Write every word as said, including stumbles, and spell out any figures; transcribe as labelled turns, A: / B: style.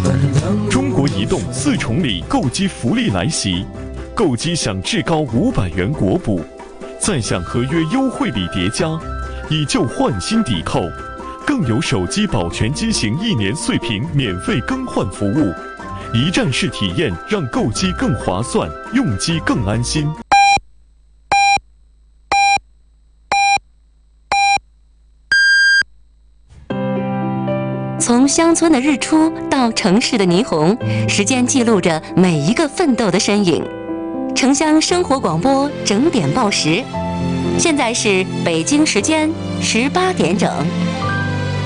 A: 中国移动四重礼购机福利来袭，购机享至高五百元国补，再享合约优惠礼叠加，以旧换新抵扣，更有手机保全机型一年碎屏免费更换服务，一站式体验让购机更划算，用机更安心。
B: 从乡村的日出到城市的霓虹，时间记录着每一个奋斗的身影。城乡生活广播整点报时，现在是北京时间十八点整。